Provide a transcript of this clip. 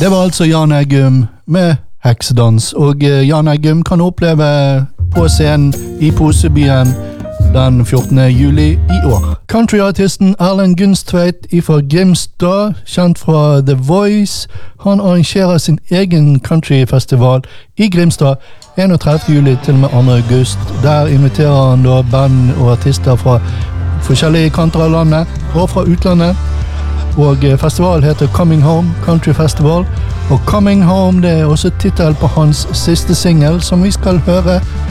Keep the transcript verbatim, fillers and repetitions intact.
Det var altså Jan Eggum med Heksedans, og Jan Eggum kan oppleve på scenen i Posebyen den fjortende juli i år. Countryartisten Erlend Gunstveit fra Grimstad, kjent fra The Voice, han arrangerer sin egen countryfestival i Grimstad enogtredivte juli til og med andre august. Der inviterer han da band og artister fra forskjellige kanter av landet og fra utlandet. Og festivalen heter Coming Home Country Festival, og Coming Home det er også titel på hans siste single som vi skal høre